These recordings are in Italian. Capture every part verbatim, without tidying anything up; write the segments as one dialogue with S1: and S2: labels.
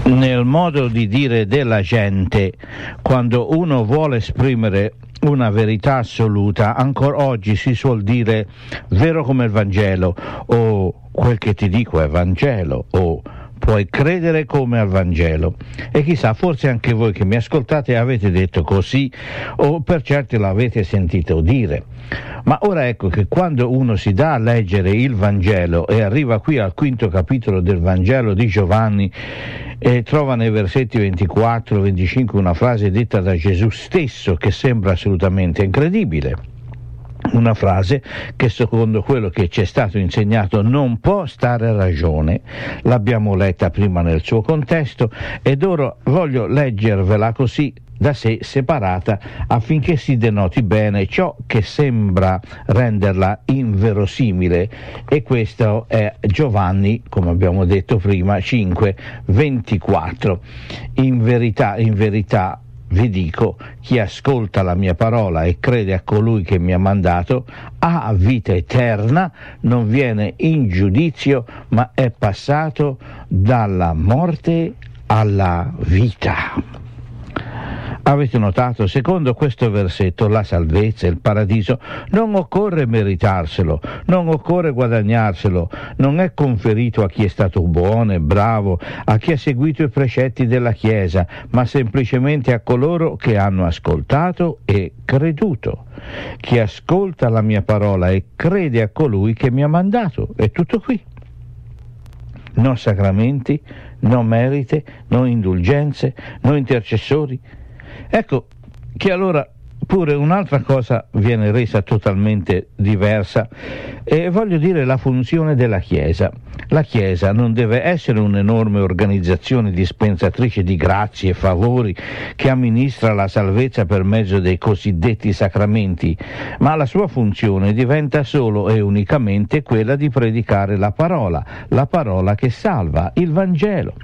S1: nel modo di dire della gente, quando uno vuole esprimere una verità assoluta, ancora oggi si suol dire vero come il Vangelo, o quel che ti dico è Vangelo, o puoi credere come al Vangelo. E chissà, forse anche voi che mi ascoltate avete detto così, o per certi l'avete sentito dire. Ma ora ecco che quando uno si dà a leggere il Vangelo e arriva qui al quinto capitolo del Vangelo di Giovanni e trova nei versetti ventiquattro venticinque una frase detta da Gesù stesso che sembra assolutamente incredibile. Una frase che secondo quello che ci è stato insegnato non può stare a ragione. L'abbiamo letta prima nel suo contesto ed ora voglio leggervela così da sé separata affinché si denoti bene ciò che sembra renderla inverosimile, e questo è Giovanni, come abbiamo detto prima, cinque ventiquattro. In verità, in verità vi dico, chi ascolta la mia parola e crede a colui che mi ha mandato ha vita eterna, non viene in giudizio, ma è passato dalla morte alla vita. Avete notato, secondo questo versetto, la salvezza, il paradiso, non occorre meritarselo, non occorre guadagnarselo, non è conferito a chi è stato buono e bravo, a chi ha seguito i precetti della Chiesa, ma semplicemente a coloro che hanno ascoltato e creduto. Chi ascolta la mia parola e crede a colui che mi ha mandato, è tutto qui. Non sacramenti, non merite, non indulgenze, non intercessori. Ecco che allora pure un'altra cosa viene resa totalmente diversa, e voglio dire la funzione della Chiesa. La Chiesa non deve essere un'enorme organizzazione dispensatrice di grazie e favori che amministra la salvezza per mezzo dei cosiddetti sacramenti, ma la sua funzione diventa solo e unicamente quella di predicare la parola, la parola che salva, il Vangelo.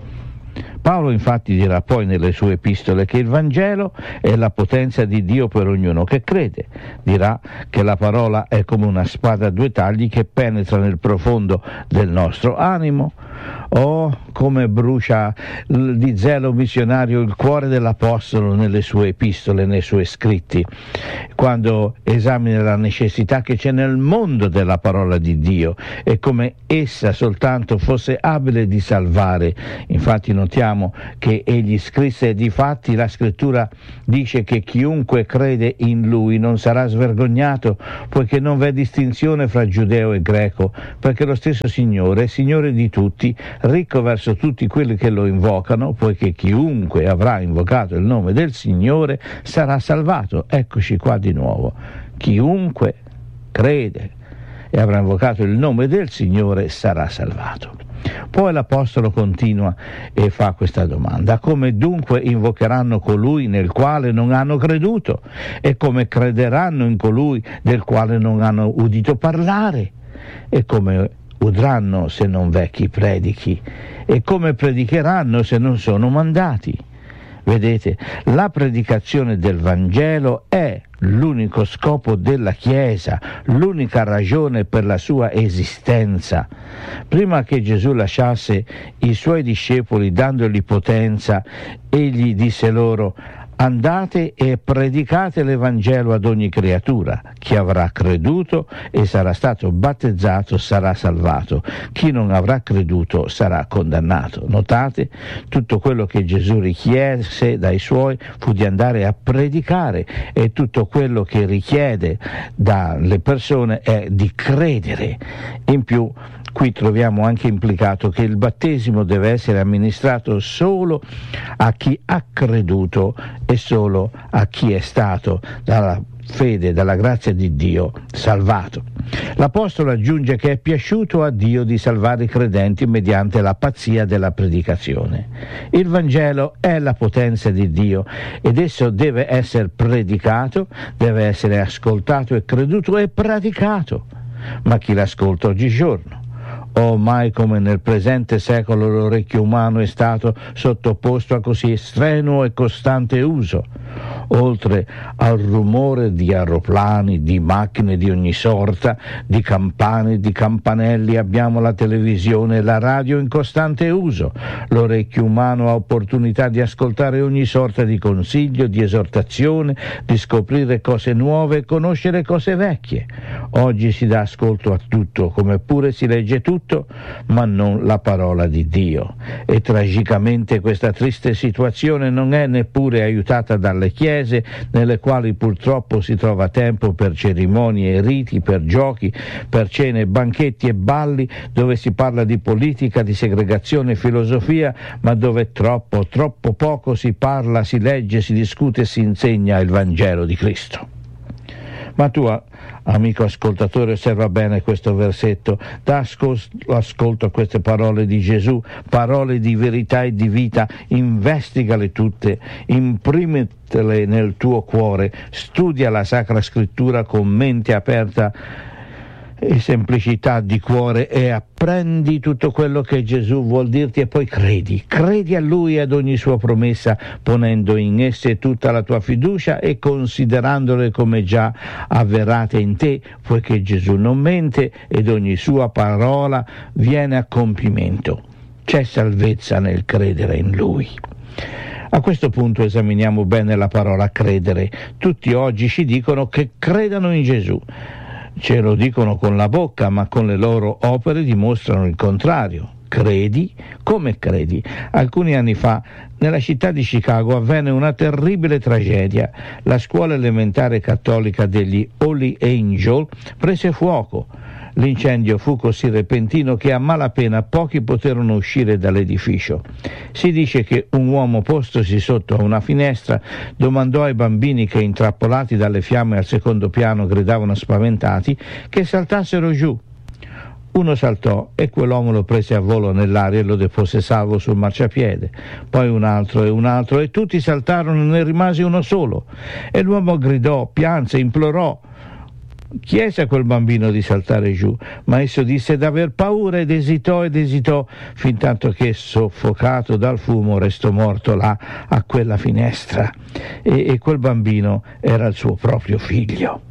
S1: Paolo infatti dirà poi nelle sue epistole che il Vangelo è la potenza di Dio per ognuno che crede. Dirà che la parola è come una spada a due tagli che penetra nel profondo del nostro animo. Oh, come brucia di zelo missionario il cuore dell'Apostolo nelle sue epistole, nei suoi scritti, quando esamina la necessità che c'è nel mondo della parola di Dio e come essa soltanto fosse abile di salvare. Infatti notiamo che egli scrisse, difatti la scrittura dice che chiunque crede in lui non sarà svergognato, poiché non v'è distinzione fra giudeo e greco, perché lo stesso Signore è Signore di tutti, ricco verso tutti quelli che lo invocano, poiché chiunque avrà invocato il nome del Signore sarà salvato. Eccoci qua di nuovo. Chiunque crede e avrà invocato il nome del Signore sarà salvato. Poi l'Apostolo continua e fa questa domanda: come dunque invocheranno colui nel quale non hanno creduto? E come crederanno in colui del quale non hanno udito parlare? E come udranno se non v'è chi predichi? E come predicheranno se non sono mandati? Vedete, la predicazione del Vangelo è l'unico scopo della Chiesa, l'unica ragione per la sua esistenza. Prima che Gesù lasciasse i suoi discepoli dandogli potenza, egli disse loro: andate e predicate l'Evangelo ad ogni creatura. Chi avrà creduto e sarà stato battezzato sarà salvato. Chi non avrà creduto sarà condannato. Notate, tutto quello che Gesù richiese dai suoi fu di andare a predicare, e tutto quello che richiede dalle persone è di credere. In più, qui troviamo anche implicato che il battesimo deve essere amministrato solo a chi ha creduto e solo a chi è stato dalla fede, dalla grazia di Dio, salvato. L'Apostolo aggiunge che è piaciuto a Dio di salvare i credenti mediante la pazzia della predicazione. Il Vangelo è la potenza di Dio ed esso deve essere predicato, deve essere ascoltato e creduto e praticato. Ma chi l'ascolta oggigiorno? Oh, mai come nel presente secolo l'orecchio umano è stato sottoposto a così strenuo e costante uso. oltre al rumore di aeroplani, di macchine di ogni sorta, di campane, di campanelli, abbiamo la televisione e la radio in costante uso. L'orecchio umano ha opportunità di ascoltare ogni sorta di consiglio, di esortazione, di scoprire cose nuove e conoscere cose vecchie. Oggi si dà ascolto a tutto, come pure si legge tutto, ma non la parola di Dio. E tragicamente questa triste situazione non è neppure aiutata dalle chiese, nelle quali purtroppo si trova tempo per cerimonie e riti, per giochi, per cene, banchetti e balli, dove si parla di politica, di segregazione e filosofia, ma dove troppo, troppo poco si parla, si legge, si discute e si insegna il Vangelo di Cristo. Ma tu, amico ascoltatore, osserva bene questo versetto, dà ascolto a queste parole di Gesù, parole di verità e di vita, investigale tutte, imprimitele nel tuo cuore, studia la Sacra Scrittura con mente aperta e semplicità di cuore e apprendi tutto quello che Gesù vuol dirti e poi credi, credi a Lui e ad ogni sua promessa, ponendo in esse tutta la tua fiducia e considerandole come già avverate in te, poiché Gesù non mente ed ogni sua parola viene a compimento. C'è salvezza nel credere in Lui. A questo punto esaminiamo bene la parola credere. Tutti oggi ci dicono che credano in Gesù. Ce lo dicono con la bocca, ma con le loro opere dimostrano il contrario. Credi? Come credi? Alcuni anni fa, nella città di Chicago, avvenne una terribile tragedia. La scuola elementare cattolica degli Holy Angel prese fuoco. L'incendio fu così repentino che a malapena pochi poterono uscire dall'edificio. Si dice che un uomo postosi sotto a una finestra domandò ai bambini che, intrappolati dalle fiamme al secondo piano, gridavano spaventati, che saltassero giù. Uno saltò e quell'uomo lo prese a volo nell'aria e lo depose salvo sul marciapiede. Poi un altro e un altro e tutti saltarono, ne rimase uno solo. E l'uomo gridò, pianse, implorò, chiese a quel bambino di saltare giù, ma esso disse d'aver paura ed esitò ed esitò, fin tanto che, soffocato dal fumo, restò morto là a quella finestra. E, e quel bambino era il suo proprio figlio.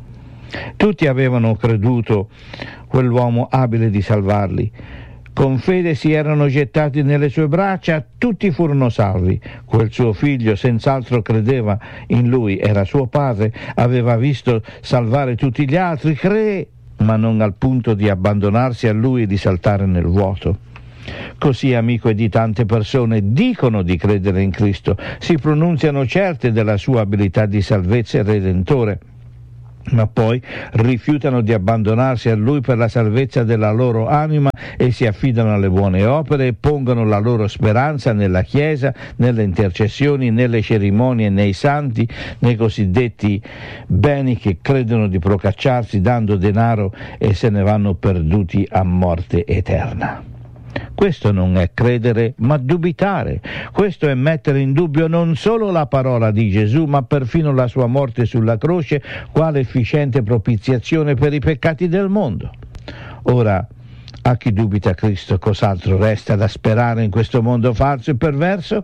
S1: Tutti avevano creduto quell'uomo abile di salvarli. Con fede si erano gettati nelle sue braccia, tutti furono salvi. Quel suo figlio senz'altro credeva in lui, era suo padre, aveva visto salvare tutti gli altri, cree, ma non al punto di abbandonarsi a lui e di saltare nel vuoto. Così, amico, e di tante persone dicono di credere in Cristo, si pronunziano certe della sua abilità di salvezza e redentore, ma poi rifiutano di abbandonarsi a Lui per la salvezza della loro anima e si affidano alle buone opere e pongono la loro speranza nella Chiesa, nelle intercessioni, nelle cerimonie, nei santi, nei cosiddetti beni che credono di procacciarsi dando denaro e se ne vanno perduti a morte eterna. Questo non è credere, ma dubitare. Questo è mettere in dubbio non solo la parola di Gesù, ma perfino la sua morte sulla croce, quale efficiente propiziazione per i peccati del mondo. Ora, a chi dubita Cristo, cos'altro resta da sperare in questo mondo falso e perverso?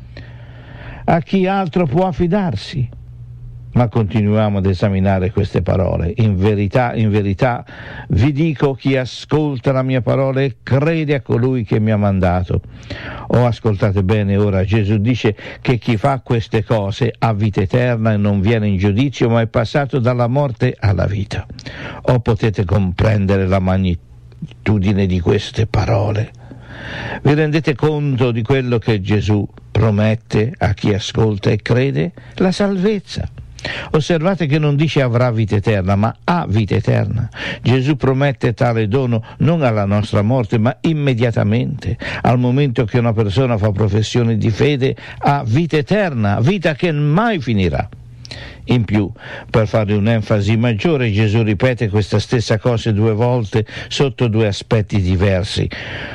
S1: A chi altro può affidarsi? Ma continuiamo ad esaminare queste parole. In verità, in verità, vi dico, chi ascolta la mia parola e crede a colui che mi ha mandato. Oh, ascoltate bene ora, Gesù dice che chi fa queste cose ha vita eterna e non viene in giudizio, ma è passato dalla morte alla vita. Oh, potete comprendere la magnitudine di queste parole? Vi rendete conto di quello che Gesù promette a chi ascolta e crede? La salvezza. Osservate che non dice avrà vita eterna, ma ha vita eterna. Gesù promette tale dono non alla nostra morte, ma immediatamente, al momento che una persona fa professione di fede, ha vita eterna, vita che mai finirà. In più, per fare un'enfasi maggiore, Gesù ripete questa stessa cosa due volte sotto due aspetti diversi,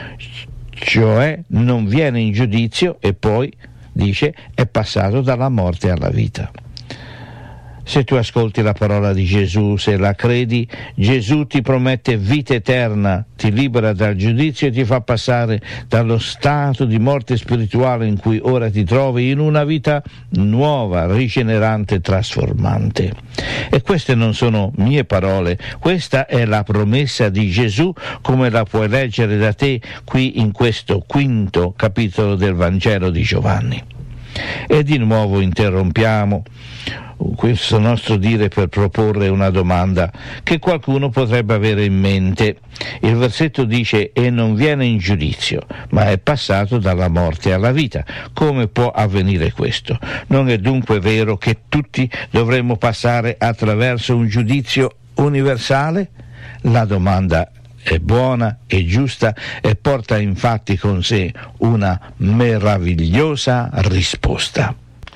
S1: cioè non viene in giudizio e poi dice è passato dalla morte alla vita. Se tu ascolti la parola di Gesù, se la credi, Gesù ti promette vita eterna, ti libera dal giudizio e ti fa passare dallo stato di morte spirituale in cui ora ti trovi in una vita nuova, rigenerante e trasformante. E queste non sono mie parole, questa è la promessa di Gesù, come la puoi leggere da te qui in questo quinto capitolo del Vangelo di Giovanni. E di nuovo interrompiamo questo nostro dire per proporre una domanda che qualcuno potrebbe avere in mente. Il versetto dice: e non viene in giudizio, ma è passato dalla morte alla vita. Come può avvenire questo? Non è dunque vero che tutti dovremmo passare attraverso un giudizio universale? La domanda è buona e giusta e porta infatti con sé una meravigliosa risposta.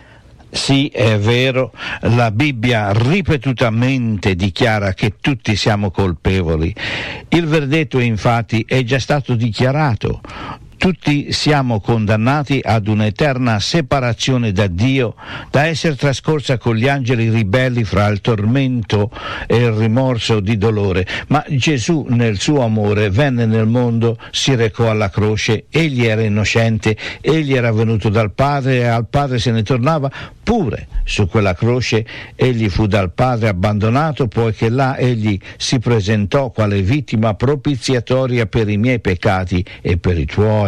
S1: Sì, è vero, la Bibbia ripetutamente dichiara che tutti siamo colpevoli. Il verdetto infatti è già stato dichiarato. Tutti siamo condannati ad un'eterna separazione da Dio, da essere trascorsa con gli angeli ribelli fra il tormento e il rimorso di dolore. Ma Gesù, nel suo amore, venne nel mondo, si recò alla croce, egli era innocente, egli era venuto dal Padre e al Padre se ne tornava. Pure su quella croce egli fu dal Padre abbandonato, poiché là egli si presentò quale vittima propiziatoria per i miei peccati e per i tuoi.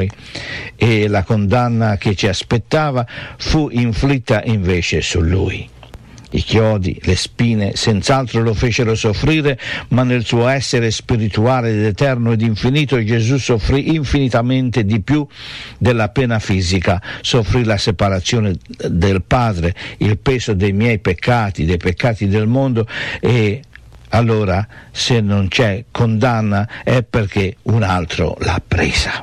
S1: E la condanna che ci aspettava fu inflitta invece su lui. I chiodi, le spine, senz'altro lo fecero soffrire, ma nel suo essere spirituale ed eterno ed infinito Gesù soffrì infinitamente di più della pena fisica. Soffrì la separazione del Padre, il peso dei miei peccati, dei peccati del mondo, e allora se non c'è condanna è perché un altro l'ha presa.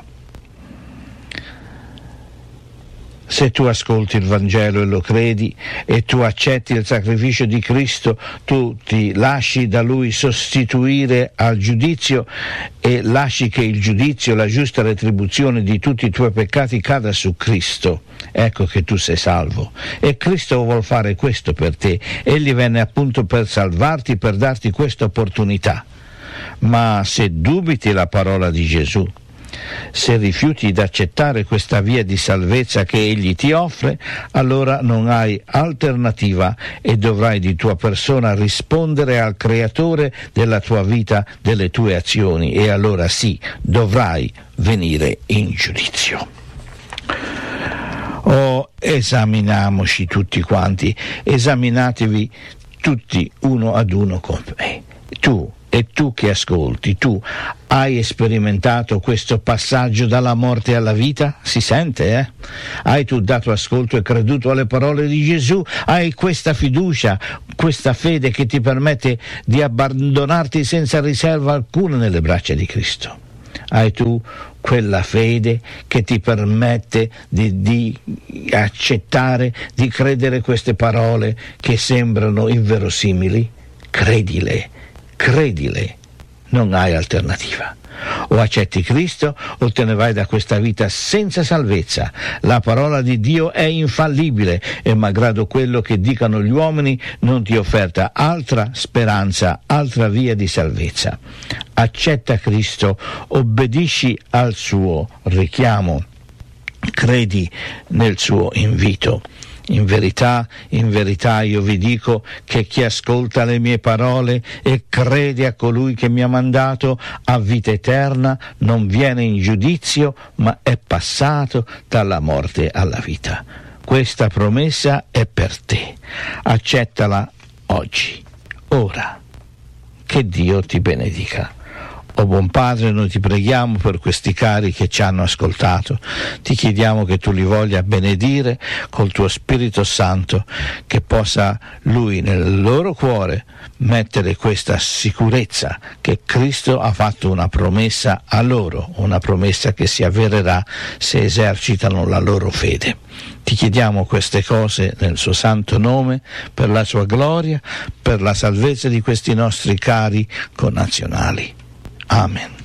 S1: Se tu ascolti il Vangelo e lo credi e tu accetti il sacrificio di Cristo, tu ti lasci da Lui sostituire al giudizio e lasci che il giudizio, la giusta retribuzione di tutti i tuoi peccati cada su Cristo. Ecco che tu sei salvo. E Cristo vuol fare questo per te. Egli venne appunto per salvarti, per darti questa opportunità. Ma se dubiti la parola di Gesù, se rifiuti di accettare questa via di salvezza che egli ti offre, allora non hai alternativa e dovrai di tua persona rispondere al creatore della tua vita, delle tue azioni, e allora sì, dovrai venire in giudizio. Oh, esaminiamoci tutti quanti, esaminatevi tutti uno ad uno con me. Tu E tu che ascolti, tu hai sperimentato questo passaggio dalla morte alla vita? Si sente, eh? Hai tu dato ascolto e creduto alle parole di Gesù? Hai questa fiducia, questa fede che ti permette di abbandonarti senza riserva alcuna nelle braccia di Cristo? Hai tu quella fede che ti permette di, di accettare, di credere queste parole che sembrano inverosimili? Credile. Credile, non hai alternativa. O accetti Cristo o te ne vai da questa vita senza salvezza. La parola di Dio è infallibile e malgrado quello che dicano gli uomini non ti offerta altra speranza, altra via di salvezza. Accetta Cristo, obbedisci al suo richiamo, credi nel suo invito. In verità, in verità io vi dico che chi ascolta le mie parole e crede a colui che mi ha mandato ha vita eterna, non viene in giudizio, ma è passato dalla morte alla vita. Questa promessa è per te. Accettala oggi, ora. Che Dio ti benedica. O buon Padre, noi ti preghiamo per questi cari che ci hanno ascoltato, ti chiediamo che tu li voglia benedire col tuo Spirito Santo, che possa Lui nel loro cuore mettere questa sicurezza che Cristo ha fatto una promessa a loro, una promessa che si avvererà se esercitano la loro fede. Ti chiediamo queste cose nel suo santo nome, per la sua gloria, per la salvezza di questi nostri cari connazionali. Amen.